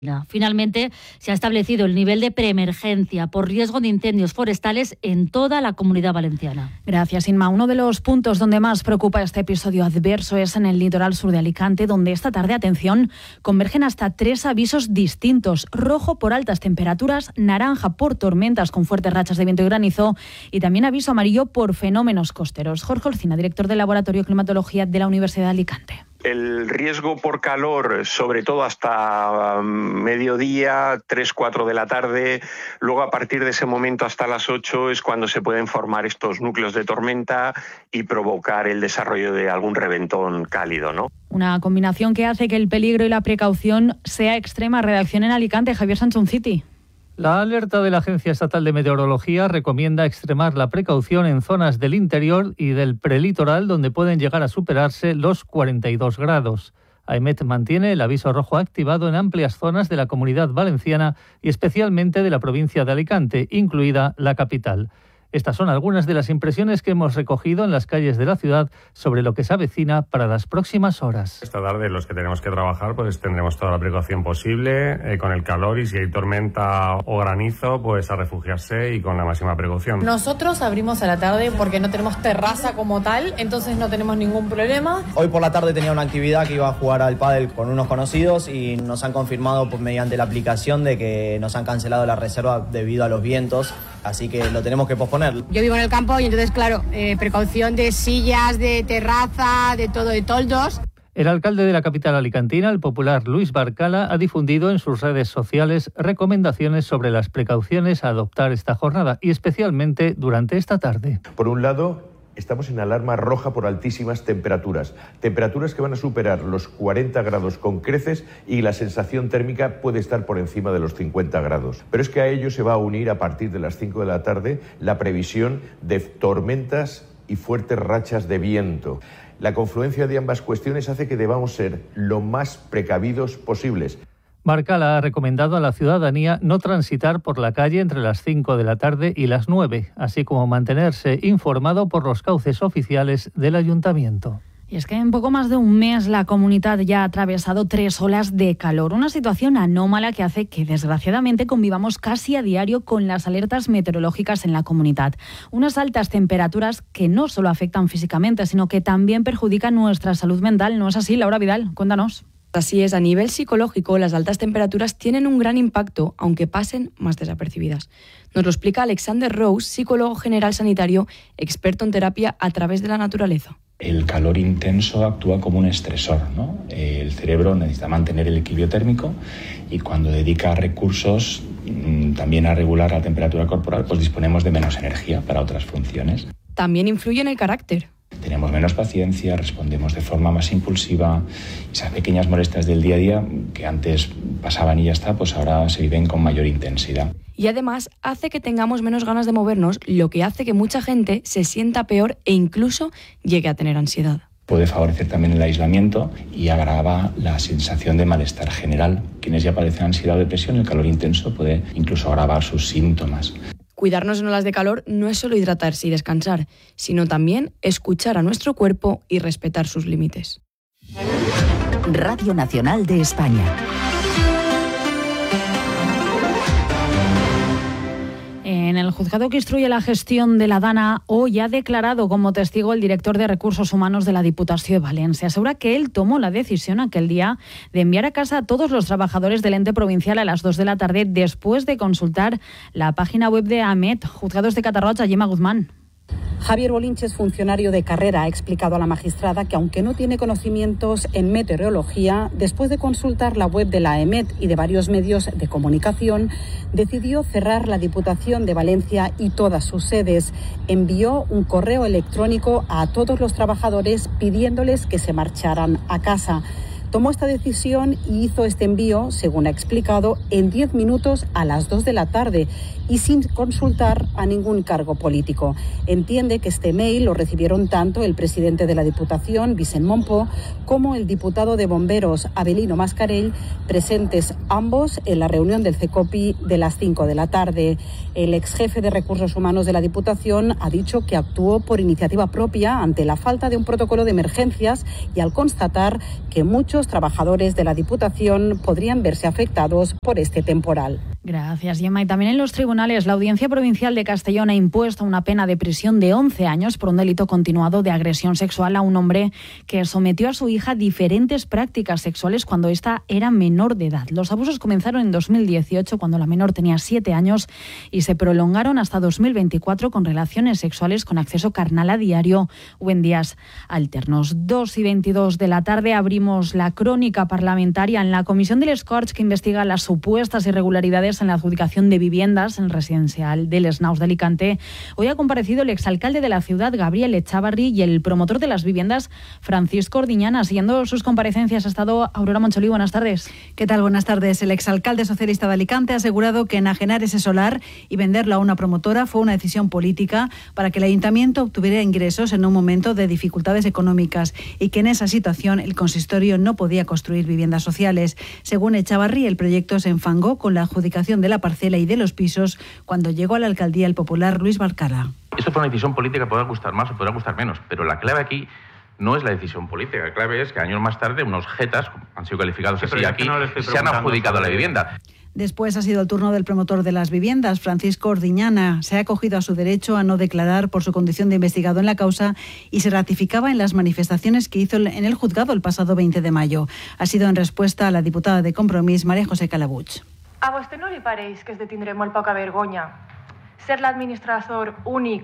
Finalmente, se ha establecido el nivel de preemergencia por riesgo de incendios forestales en toda la Comunidad Valenciana. Gracias, Inma. Uno de los puntos donde más preocupa este episodio adverso es en el litoral sur de Alicante, donde esta tarde, atención, convergen hasta 3 avisos distintos. Rojo por altas temperaturas, naranja por tormentas con fuertes rachas de viento y granizo y también aviso amarillo por fenómenos costeros. Jorge Olcina, director del Laboratorio de Climatología de la Universidad de Alicante. El riesgo por calor, sobre todo hasta mediodía, 3-4 de la tarde, luego a partir de ese momento hasta las 8 es cuando se pueden formar estos núcleos de tormenta y provocar el desarrollo de algún reventón cálido, ¿no? Una combinación que hace que el peligro y la precaución sea extrema. Redacción en Alicante, Javier Sanchoncity. La alerta de la Agencia Estatal de Meteorología recomienda extremar la precaución en zonas del interior y del prelitoral donde pueden llegar a superarse los 42 grados. AEMET mantiene el aviso rojo activado en amplias zonas de la Comunidad Valenciana y especialmente de la provincia de Alicante, incluida la capital. Estas son algunas de las impresiones que hemos recogido en las calles de la ciudad sobre lo que se avecina para las próximas horas. Esta tarde los que tenemos que trabajar pues tendremos toda la precaución posible con el calor y si hay tormenta o granizo pues a refugiarse y con la máxima precaución. Nosotros abrimos a la tarde porque no tenemos terraza como tal, entonces no tenemos ningún problema. Hoy por la tarde tenía una actividad que iba a jugar al pádel con unos conocidos y nos han confirmado pues, mediante la aplicación de que nos han cancelado la reserva debido a los vientos, así que lo tenemos que posponer. Yo vivo en el campo y entonces, claro, precaución de sillas, de terraza, de todo, de toldos. El alcalde de la capital alicantina, el popular Luis Barcala, ha difundido en sus redes sociales recomendaciones sobre las precauciones a adoptar esta jornada y especialmente durante esta tarde. Por un lado, estamos en alarma roja por altísimas temperaturas que van a superar los 40 grados con creces y la sensación térmica puede estar por encima de los 50 grados. Pero es que a ello se va a unir a partir de las 5 de la tarde la previsión de tormentas y fuertes rachas de viento. La confluencia de ambas cuestiones hace que debamos ser lo más precavidos posibles. Barcala ha recomendado a la ciudadanía no transitar por la calle entre las 5 de la tarde y las 9, así como mantenerse informado por los cauces oficiales del ayuntamiento. Y es que en poco más de un mes la comunidad ya ha atravesado 3 olas de calor, una situación anómala que hace que desgraciadamente convivamos casi a diario con las alertas meteorológicas en la comunidad. Unas altas temperaturas que no solo afectan físicamente, sino que también perjudican nuestra salud mental. ¿No es así, Laura Vidal? Cuéntanos. Así es, a nivel psicológico, las altas temperaturas tienen un gran impacto, aunque pasen más desapercibidas. Nos lo explica Alexander Rose, psicólogo general sanitario, experto en terapia a través de la naturaleza. El calor intenso actúa como un estresor, ¿no? El cerebro necesita mantener el equilibrio térmico y cuando dedica recursos también a regular la temperatura corporal, pues disponemos de menos energía para otras funciones. También influye en el carácter. Tenemos menos paciencia, respondemos de forma más impulsiva. Esas pequeñas molestias del día a día que antes pasaban y ya está, pues ahora se viven con mayor intensidad. Y además hace que tengamos menos ganas de movernos, lo que hace que mucha gente se sienta peor e incluso llegue a tener ansiedad. Puede favorecer también el aislamiento y agrava la sensación de malestar general. Quienes ya padecen ansiedad o depresión, el calor intenso puede incluso agravar sus síntomas. Cuidarnos en olas de calor no es solo hidratarse y descansar, sino también escuchar a nuestro cuerpo y respetar sus límites. Radio Nacional de España. En el juzgado que instruye la gestión de la Dana, hoy ha declarado como testigo el director de Recursos Humanos de la Diputación de Valencia. Asegura que él tomó la decisión aquel día de enviar a casa a todos los trabajadores del ente provincial a las 2 de la tarde después de consultar la página web de AEMET. Juzgados de Catarroja, Gemma Guzmán. Javier Bolinches, funcionario de carrera, ha explicado a la magistrada que aunque no tiene conocimientos en meteorología, después de consultar la web de la AEMET y de varios medios de comunicación, decidió cerrar la Diputación de Valencia y todas sus sedes. Envió un correo electrónico a todos los trabajadores pidiéndoles que se marcharan a casa. Tomó esta decisión y hizo este envío, según ha explicado, en 10 minutos a las 2 de la tarde y sin consultar a ningún cargo político. Entiende que este mail lo recibieron tanto el presidente de la Diputación, Vicent Mompó, como el diputado de Bomberos, Abelino Mascarell, presentes ambos en la reunión del CECOPI de las 5 de la tarde. El exjefe de Recursos Humanos de la Diputación ha dicho que actuó por iniciativa propia ante la falta de un protocolo de emergencias y al constatar que muchos muchos trabajadores de la Diputación podrían verse afectados por este temporal. Gracias, Gemma. Y también en los tribunales, la Audiencia Provincial de Castellón ha impuesto una pena de prisión de 11 años por un delito continuado de agresión sexual a un hombre que sometió a su hija a diferentes prácticas sexuales cuando ésta era menor de edad. Los abusos comenzaron en 2018, cuando la menor tenía 7 años, y se prolongaron hasta 2024 con relaciones sexuales con acceso carnal a diario o en días alternos. 2:22 de la tarde abrimos la crónica parlamentaria en la Comisión de les Corts, que investiga las supuestas irregularidades en la adjudicación de viviendas en el residencial de Les Naus de Alicante. Hoy ha comparecido el exalcalde de la ciudad, Gabriel Echavarri, y el promotor de las viviendas, Francisco Ordiñana. Siguiendo sus comparecencias ha estado Aurora Moncholí. Buenas tardes. ¿Qué tal? Buenas tardes. El exalcalde socialista de Alicante ha asegurado que enajenar ese solar y venderlo a una promotora fue una decisión política para que el ayuntamiento obtuviera ingresos en un momento de dificultades económicas y que en esa situación el consistorio no podía construir viviendas sociales. Según Echavarri, el proyecto se enfangó con la adjudicación de la parcela y de los pisos cuando llegó a la alcaldía el popular Luis Barcala. Esto fue una decisión política, podrá gustar más o podrá gustar menos, pero la clave aquí no es la decisión política. La clave es que años más tarde unos jetas, han sido calificados así aquí, se han adjudicado la vivienda. Después ha sido el turno del promotor de las viviendas, Francisco Ordiñana. Se ha acogido a su derecho a no declarar por su condición de investigado en la causa y se ratificaba en las manifestaciones que hizo en el juzgado el pasado 20 de mayo. Ha sido en respuesta a la diputada de Compromís, María José Calabuig. A vostè no li pareix que és de tindre molt poca vergonya ser l'administrador únic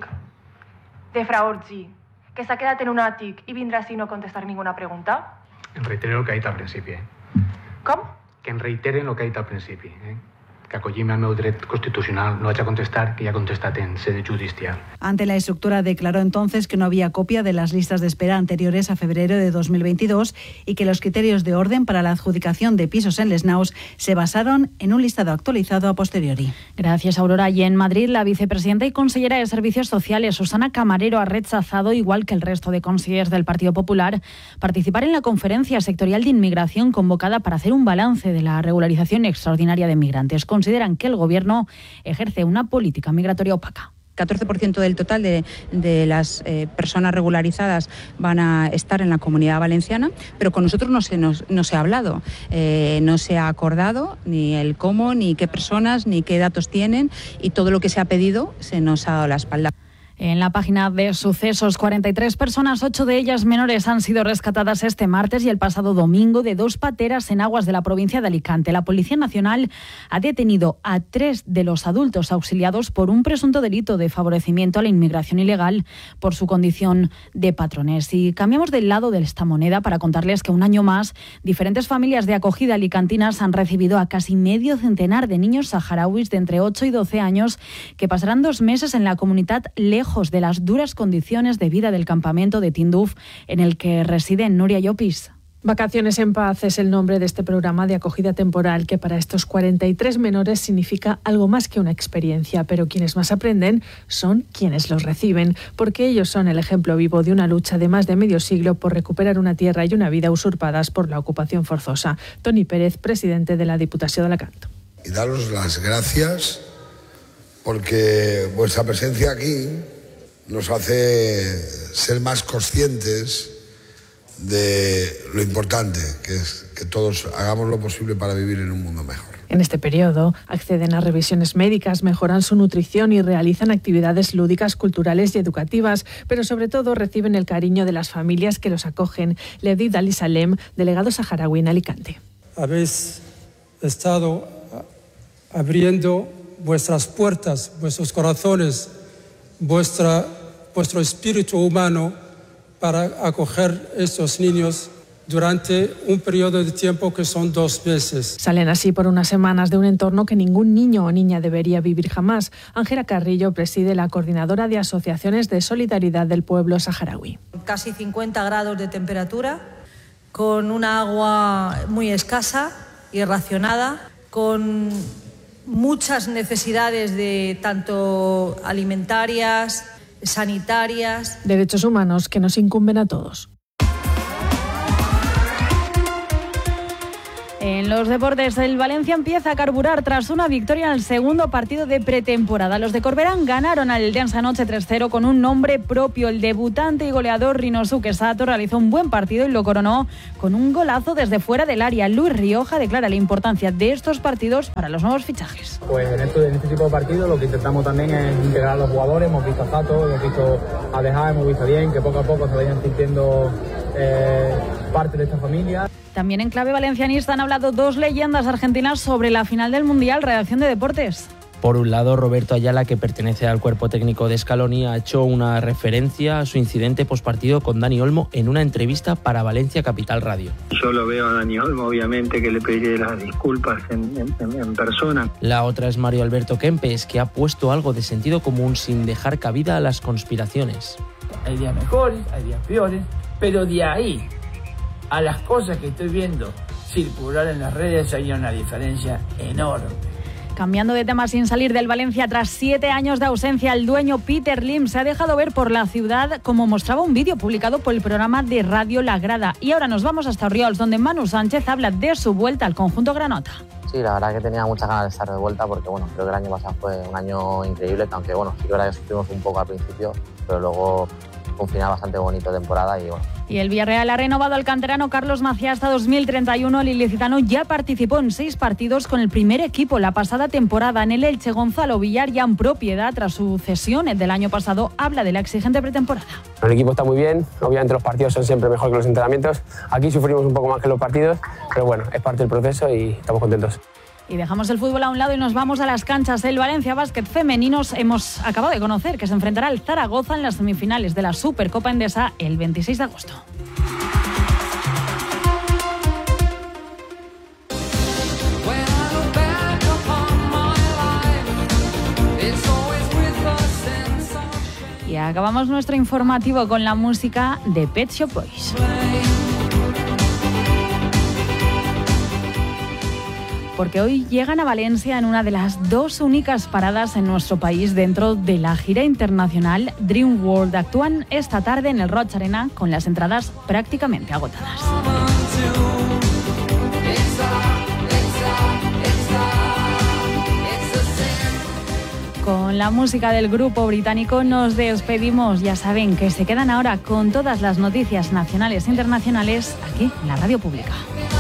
de Fra Orgi, que s'ha quedat en un àtic i vindrà així no contestar ninguna pregunta? En reitero el que ha dit al principi. Com? Que en reiteren el que ha dit al principi. Que acollim el meu dret constitucional, no haig de contestar, que ja ha contestat en sede judicial. Ante la instructora declaró entonces que no había copia de las listas de espera anteriores a febrero de 2022 y que los criterios de orden para la adjudicación de pisos en Les Naus se basaron en un listado actualizado a posteriori. Gracias, Aurora. Y en Madrid, la vicepresidenta y consellera de Servicios Sociales, Susana Camarero, ha rechazado, igual que el resto de consellers del Partido Popular, participar en la conferencia sectorial de inmigración convocada para hacer un balance de la regularización extraordinaria de migrantes. Consideran que el Gobierno ejerce una política migratoria opaca. 14% del total de las personas regularizadas van a estar en la Comunidad Valenciana, pero con nosotros no se ha hablado, no se ha acordado ni el cómo, ni qué personas, ni qué datos tienen, y todo lo que se ha pedido se nos ha dado la espalda. En la página de sucesos, 43 personas, 8 de ellas menores, han sido rescatadas este martes y el pasado domingo de 2 pateras en aguas de la provincia de Alicante. La Policía Nacional ha detenido a 3 de los adultos auxiliados por un presunto delito de favorecimiento a la inmigración ilegal por su condición de patrones. Y cambiamos del lado de esta moneda para contarles que un año más diferentes familias de acogida alicantinas han recibido a casi medio centenar de niños saharauis de entre 8 y 12 años que pasarán 2 meses en la comunidad lejos de las duras condiciones de vida del campamento de Tinduf en el que reside Nuria Llopis. Vacaciones en Paz es el nombre de este programa de acogida temporal que para estos 43 menores significa algo más que una experiencia, pero quienes más aprenden son quienes los reciben, porque ellos son el ejemplo vivo de una lucha de más de medio siglo por recuperar una tierra y una vida usurpadas por la ocupación forzosa. Toni Pérez, presidente de la Diputación de Alacant. Y daros las gracias porque vuestra presencia aquí nos hace ser más conscientes de lo importante que es que todos hagamos lo posible para vivir en un mundo mejor. En este periodo acceden a revisiones médicas, mejoran su nutrición y realizan actividades lúdicas, culturales y educativas, pero sobre todo reciben el cariño de las familias que los acogen. Levdi Ali Salem, delegado saharaui en Alicante. Habéis estado abriendo vuestras puertas, vuestros corazones, vuestro espíritu humano para acoger a estos niños durante un periodo de tiempo que son 2 meses. Salen así por unas semanas de un entorno que ningún niño o niña debería vivir jamás. Ángela Carrillo preside la Coordinadora de Asociaciones de Solidaridad del Pueblo Saharaui. Casi 50 grados de temperatura, con una agua muy escasa y racionada, con muchas necesidades de tanto alimentarias, sanitarias. Derechos humanos que nos incumben a todos. En los deportes, el Valencia empieza a carburar tras una victoria en el segundo partido de pretemporada. Los de Corberán ganaron al Eldense anoche 3-0 con un nombre propio. El debutante y goleador Rinosuke Sato realizó un buen partido y lo coronó con un golazo desde fuera del área. Luis Rioja declara la importancia de estos partidos para los nuevos fichajes. Pues en este tipo de partidos lo que intentamos también es integrar a los jugadores. Hemos visto a Sato, hemos visto a Deja, hemos visto bien que poco a poco se vayan sintiendo parte de esta familia. También en clave valencianista han hablado dos leyendas argentinas sobre la final del Mundial. Redacción de Deportes. Por un lado, Roberto Ayala, que pertenece al cuerpo técnico de Scaloni, ha hecho una referencia a su incidente postpartido con Dani Olmo en una entrevista para Valencia Capital Radio. Yo lo veo a Dani Olmo, obviamente que le pediré las disculpas en persona. La otra es Mario Alberto Kempes, que ha puesto algo de sentido común sin dejar cabida a las conspiraciones. Hay días mejores, hay días peores, pero de ahí a las cosas que estoy viendo circular en las redes hay una diferencia enorme. Cambiando de tema sin salir del Valencia, tras 7 años de ausencia, el dueño Peter Lim se ha dejado ver por la ciudad, como mostraba un vídeo publicado por el programa de Radio La Grada. Y ahora nos vamos hasta Orriols, donde Manu Sánchez habla de su vuelta al conjunto granota. Sí, la verdad que tenía muchas ganas de estar de vuelta porque creo que el año pasado fue un año increíble, aunque sí que verdad que sufrimos un poco al principio, pero luego fue un final bastante bonito de temporada y Y el Villarreal ha renovado al canterano Carlos Macías hasta 2031. El ilicitano ya participó en 6 partidos con el primer equipo la pasada temporada. En el Elche, Gonzalo Villar, ya en propiedad tras su cesión del año pasado, habla de la exigente pretemporada. El equipo está muy bien, obviamente los partidos son siempre mejor que los entrenamientos. Aquí sufrimos un poco más que los partidos, pero bueno, es parte del proceso y estamos contentos. Y dejamos el fútbol a un lado y nos vamos a las canchas. El Valencia Básquet femeninos hemos acabado de conocer que se enfrentará al Zaragoza en las semifinales de la Supercopa Endesa el 26 de agosto. Y acabamos nuestro informativo con la música de Pet Shop Boys. Porque hoy llegan a Valencia en una de las 2 únicas paradas en nuestro país dentro de la gira internacional Dream World. Actúan esta tarde en el Roig Arena con las entradas prácticamente agotadas. Con la música del grupo británico nos despedimos. Ya saben que se quedan ahora con todas las noticias nacionales e internacionales aquí en la Radio Pública.